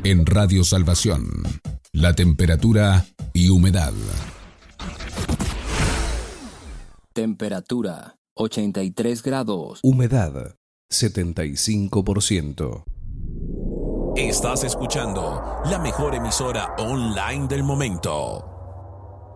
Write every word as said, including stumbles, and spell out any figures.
En Radio Salvación, la temperatura y humedad. Temperatura ochenta y tres grados. Humedad setenta y cinco por ciento. Estás escuchando la mejor emisora online del momento.